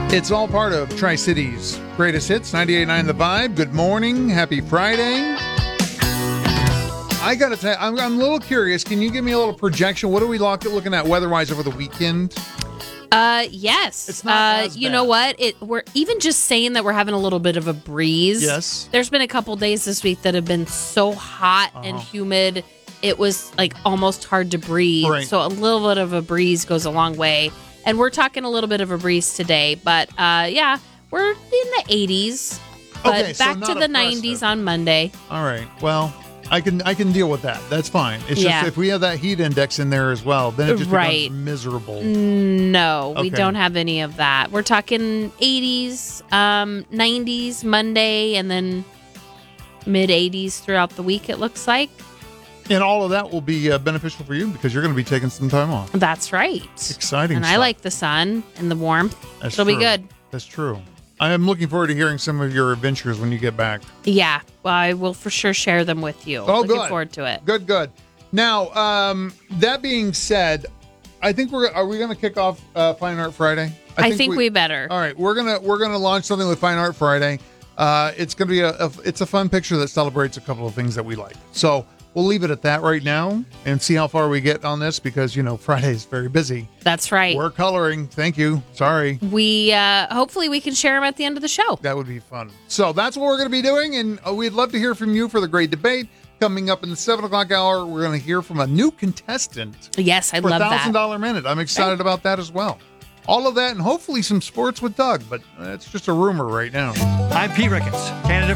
It's all part of Tri-Cities Greatest Hits, 98.9 The Vibe. Good morning. Happy Friday. I got to tell you, I'm a little curious. Can you give me a little projection? What are we looking at weather-wise over the weekend? Yes. It's not as you bad. know what? We're even just saying that we're having a little bit of a breeze. Yes. There's been a couple days this week that have been so hot and humid. It was like almost hard to breathe. Right. So a little bit of a breeze goes a long way. And we're talking a little bit of a breeze today, but yeah, we're in the 80s. But Okay, so back not to the oppressive. 90s on Monday. All right. Well, I can deal with that. That's fine. It's Yeah. just if we have that heat index in there as well, then it just Right. becomes miserable. No, we Okay. don't have any of that. We're talking 80s, 90s Monday, and then mid 80s throughout the week, it looks like. And all of that will be beneficial for you because you're going to be taking some time off. That's right. Exciting And I stuff. like the sun and the warmth. That's It'll be true. good. That's true. I am looking forward to hearing some of your adventures when you get back. Yeah. Well, I will for sure share them with you. Oh, Looking good. forward to it. Good. Now, that being said, I think are we going to kick off Fine Art Friday? I think we better. All right, we're gonna launch something with Fine Art Friday. It's gonna be it's a fun picture that celebrates a couple of things that we like. So we'll leave it at that right now and see how far we get on this because Friday is very busy. That's right. We're coloring. Thank you. Sorry. We hopefully we can share them at the end of the show. That would be fun. So that's what we're going to be doing, and we'd love to hear from you for the great debate. Coming up in the 7 o'clock hour, we're going to hear from a new contestant Yes, I for love that. $1,000 minute. I'm excited about that as well. All of that and hopefully some sports with Doug, but it's just a rumor right now. I'm Pete Ricketts, candidate